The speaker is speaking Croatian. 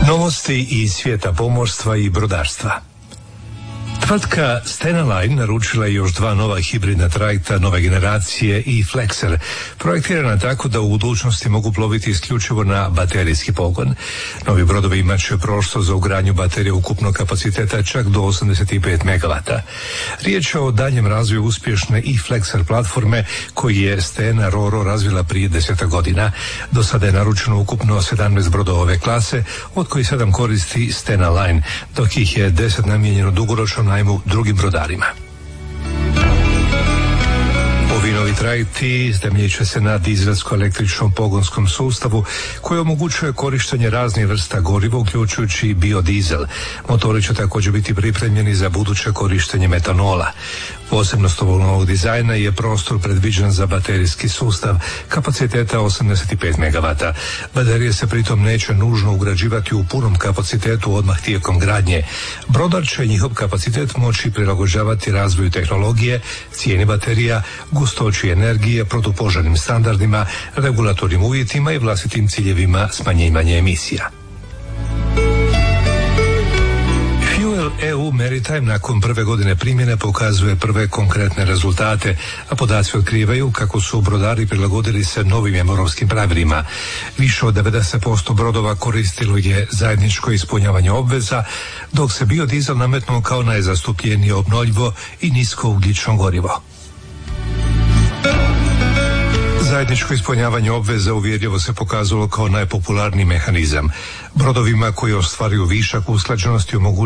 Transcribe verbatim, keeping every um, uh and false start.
Novosti iz svijeta pomorstva i brodarstva. Tvrtka Stena Line naručila je još dva nova hibridna trajekta nove generacije i Flexer, projektirana tako da u budućnosti mogu ploviti isključivo na baterijski pogon. Novi brodovi imat će prostor za ugradnju baterije ukupnog kapaciteta čak do osamdeset pet megavata. Riječ je o daljem razvoju uspješne i Flexer platforme koji je Stena Roro razvila prije desetak godina. Do sada je naručeno ukupno sedamnaest brodova ove klase, od kojih sedam koristi Stena Line, dok ih je deset namijenjeno dugoročnom najmu drugim brodarima. Ovi novi trajekti temeljit će se na dizelsko-električnom pogonskom sustavu koji omogućuje korištenje raznih vrsta goriva, uključujući biodizel. Motori će također biti pripremljeni za buduće korištenje metanola. Posebnost ovog novog dizajna je prostor predviđen za baterijski sustav kapaciteta osamdeset pet megavata. Baterije se pritom neće nužno ugrađivati u punom kapacitetu odmah tijekom gradnje. Brodar će njihov kapacitet moći prilagođavati razvoju tehnologije, cijeni baterija, gustoći energije, protupožarnim standardima, regulatornim uvjetima i vlastitim ciljevima smanjivanja emisija. E U Maritime nakon prve godine primjene pokazuje prve konkretne rezultate, a podaci otkrivaju kako su brodari prilagodili se novim europskim pravilima. Više od devedeset posto brodova koristilo je zajedničko ispunjavanje obveza, dok se biodizel nametnuo kao najzastupljenije obnovljivo i niskougljično gorivo. Zajedničko ispunjavanje obveza uvjerljivo se pokazalo kao najpopularniji mehanizam. Brodovima koji ostvaruju višak usklađenosti omogućuje